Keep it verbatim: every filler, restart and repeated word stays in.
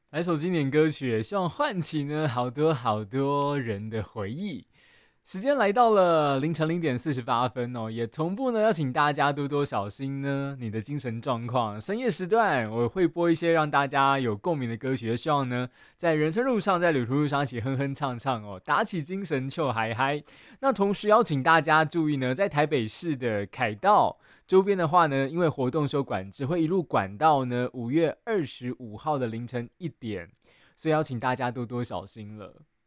来首经典歌曲，希望唤起呢好多好多人的回忆。时间来到了凌晨零点四十八分哦，也同步呢要请大家多多小心呢你的精神状况。深夜时段我会播一些让大家有共鸣的歌曲，希望呢在人生路上，在旅途路上一起哼哼唱唱哦，打起精神就嗨嗨。那同时邀请大家注意呢，在台北市的凯道周边的话呢，因为活动收管只会一路管到呢五月二十五号的凌晨一点，所以邀请大家多多小心了。